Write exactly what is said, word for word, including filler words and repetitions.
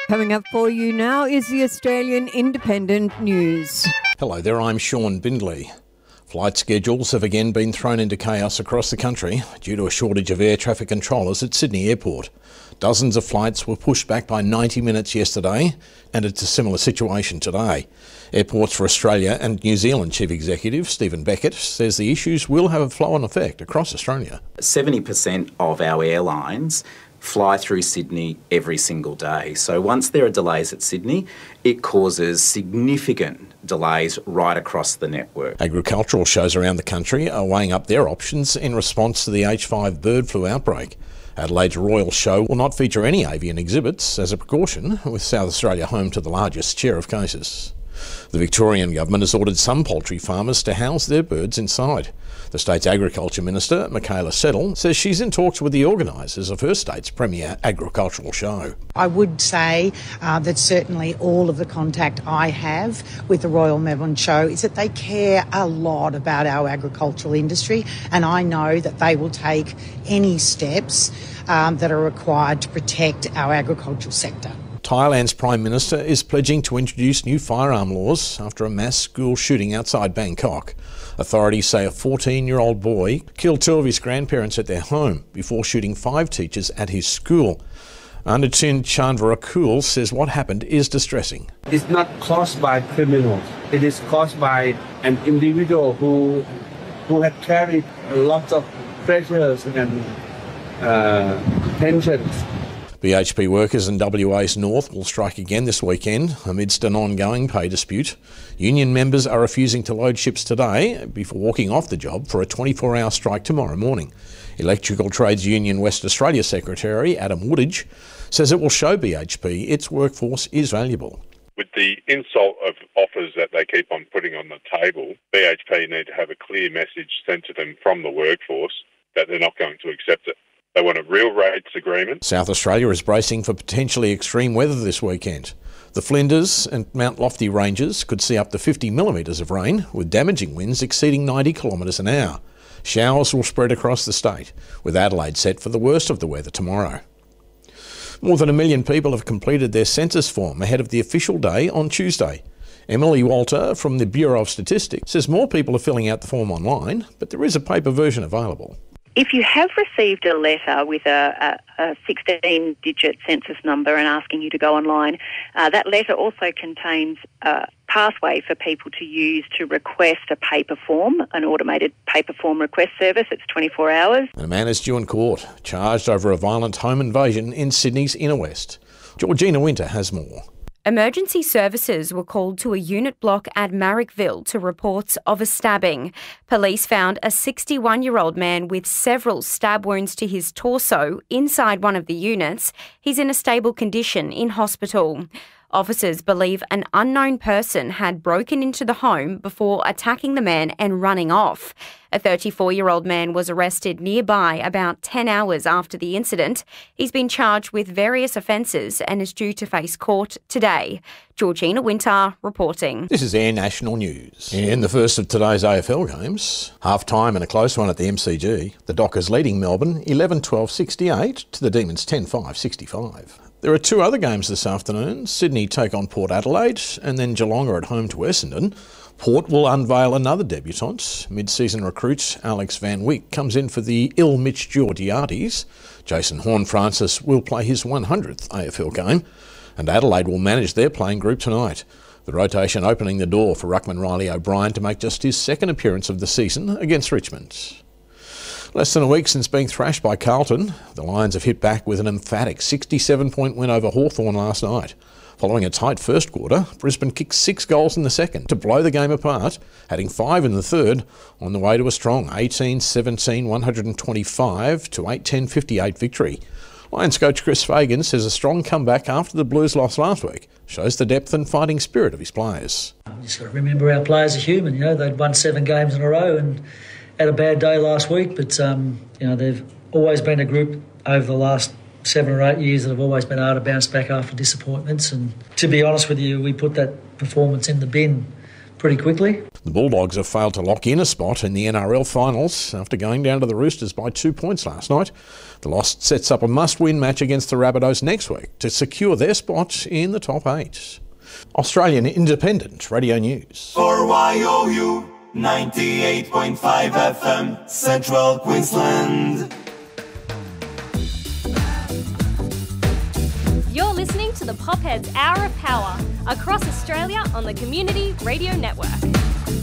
Coming up for you now is the Australian Independent News. Hello there, I'm Sean Bindley. Flight schedules have again been thrown into chaos across the country due to a shortage of air traffic controllers at Sydney Airport. Dozens of flights were pushed back by ninety minutes yesterday, and it's a similar situation today. Airports for Australia and New Zealand Chief Executive Stephen Beckett says the issues will have a flow-on effect across Australia. seventy percent of our airlines fly through Sydney every single day. So once there are delays at Sydney, it causes significant delays right across the network. Agricultural shows around the country are weighing up their options in response to the H five bird flu outbreak. Adelaide's Royal Show will not feature any avian exhibits as a precaution, with South Australia home to the largest share of cases. The Victorian government has ordered some poultry farmers to house their birds inside. The state's Agriculture Minister, Michaela Settle, says she's in talks with the organisers of her state's premier agricultural show. I would say uh, that certainly all of the contact I have with the Royal Melbourne Show is that they care a lot about our agricultural industry, and I know that they will take any steps um, that are required to protect our agricultural sector. Thailand's Prime Minister is pledging to introduce new firearm laws after a mass school shooting outside Bangkok. Authorities say a fourteen-year-old boy killed two of his grandparents at their home before shooting five teachers at his school. Anutin Chandrakul says what happened is distressing. It's not caused by criminals. It is caused by an individual who who had carried a lot of pressures and uh, tensions. B H P workers in W A's North will strike again this weekend amidst an ongoing pay dispute. Union members are refusing to load ships today before walking off the job for a twenty-four hour strike tomorrow morning. Electrical Trades Union West Australia Secretary Adam Woodage says it will show B H P its workforce is valuable. With the insult of offers that they keep on putting on the table, B H P need to have a clear message sent to them from the workforce that they're not going to accept it. They want a real rates agreement. South Australia is bracing for potentially extreme weather this weekend. The Flinders and Mount Lofty ranges could see up to fifty millimetres of rain, with damaging winds exceeding ninety kilometres an hour. Showers will spread across the state, with Adelaide set for the worst of the weather tomorrow. More than a million people have completed their census form ahead of the official day on Tuesday. Emily Walter from the Bureau of Statistics says more people are filling out the form online, but there is a paper version available. If you have received a letter with a, a sixteen-digit census number and asking you to go online, uh, that letter also contains a pathway for people to use to request a paper form, an automated paper form request service. It's twenty-four hours. And a man is due in court, charged over a violent home invasion in Sydney's inner west. Georgina Winter has more. Emergency services were called to a unit block at Marrickville to reports of a stabbing. Police found a sixty-one-year-old man with several stab wounds to his torso inside one of the units. He's in a stable condition in hospital. Officers believe an unknown person had broken into the home before attacking the man and running off. A thirty-four-year-old man was arrested nearby about ten hours after the incident. He's been charged with various offences and is due to face court today. Georgina Winter reporting. This is Air National News. In the first of today's A F L games, half-time and a close one at the M C G, the Dockers leading Melbourne eleven twelve sixty-eight to the Demons ten five sixty-five. There are two other games this afternoon. Sydney take on Port Adelaide and then Geelong are at home to Essendon. Port will unveil another debutant. Mid-season recruit Alex Van Wyk comes in for the ill Mitch Georgiades. Jason Horne-Francis will play his one hundredth A F L game. And Adelaide will manage their playing group tonight. The rotation opening the door for ruckman Riley O'Brien to make just his second appearance of the season against Richmond. Less than a week since being thrashed by Carlton, the Lions have hit back with an emphatic sixty-seven point win over Hawthorn last night. Following a tight first quarter, Brisbane kicked six goals in the second to blow the game apart, adding five in the third, on the way to a strong eighteen seventeen one twenty-five to eight ten fifty-eight victory. Lions coach Chris Fagan says a strong comeback after the Blues lost last week shows the depth and fighting spirit of his players. You just got to remember our players are human. You know, they'd won seven games in a row and had a bad day last week, but um, you know, they've always been a group over the last seven or eight years that have always been able to bounce back after disappointments. And to be honest with you, we put that performance in the bin pretty quickly. The Bulldogs have failed to lock in a spot in the N R L finals after going down to the Roosters by two points last night. The loss sets up a must-win match against the Rabbitohs next week to secure their spot in the top eight. Australian Independent Radio News. For Y O U ninety-eight point five F M, Central Queensland. You're listening to the Popheads Hour of Power across Australia on the Community Radio Network.